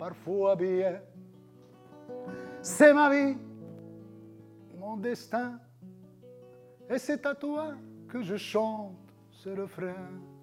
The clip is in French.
parfois bien. C'est ma vie, mon destin, et c'est à toi que je chante ce refrain.